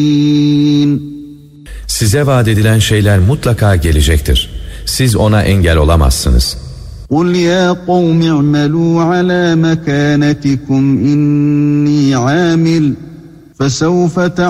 Size vaat edilen şeyler mutlaka gelecektir. Siz ona engel olamazsınız. قُلْ يَا قَوْمِ اعْمَلُوا عَلَى مَكَانَتِكُمْ إِنِّي عَامِلٌ فَسَوْفَ